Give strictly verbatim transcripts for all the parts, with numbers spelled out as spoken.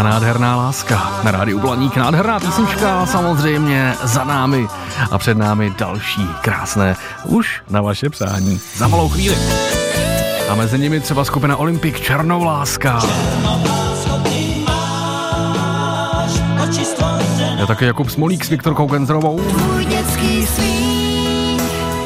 Nádherná láska na rádiu Blaník, nádherná písnička samozřejmě za námi a před námi další krásné už na vaše přání za malou chvíli. A mezi nimi třeba skupina Olympik, Černovláska. Je taky Jakub Smolík s Viktorkou Genzrovou. Tvůj dětský smích,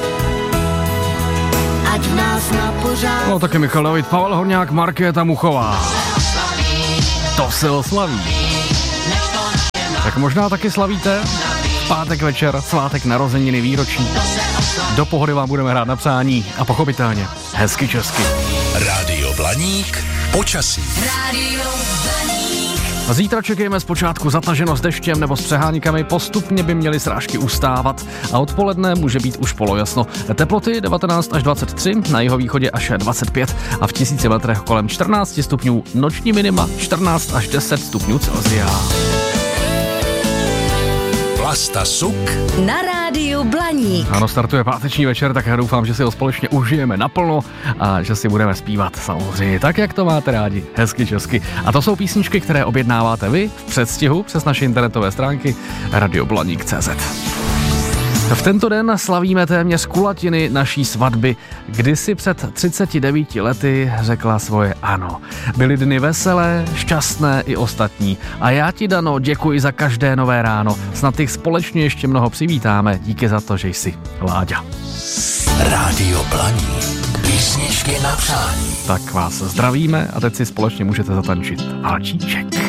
ať v nás na pořád. No taky Michal David, Pavel Horňák, Markéta Muchová. To se oslaví. Tak možná taky slavíte pátek večer, svátek narozeniny, výročí. Do pohody vám budeme hrát na přání a pochopitelně hezky česky. Rádio Blaník, počasí. Rádio Blaník. A zítra čekejme zpočátku zataženo s deštěm nebo s přeháníkami, postupně by měly srážky ustávat a odpoledne může být už polojasno. Teploty devatenáct až dvacet tři, na jihovýchodě až dvacet pět a v tisíci metrech kolem čtrnáct stupňů, noční minima čtrnáct až deset stupňů Celsia. Vlasta Suk Na rádiu Blaník. Ano, startuje páteční večer, tak já doufám, že si ho společně užijeme naplno a že si budeme zpívat samozřejmě tak, jak to máte rádi, hezky česky. A to jsou písničky, které objednáváte vy v předstihu přes naše internetové stránky radioblaník tečka cé zet. V tento den slavíme téměř kulatiny naší svatby, kdy si před třiceti devíti lety řekla svoje ano. Byly dny veselé, šťastné i ostatní. A já ti, Dano, děkuji za každé nové ráno. Snad jich společně ještě mnoho přivítáme. Díky za to, že jsi Láďa. Rádio Blaník, písničky na přání. Tak vás zdravíme a teď si společně můžete zatančit Valčíček.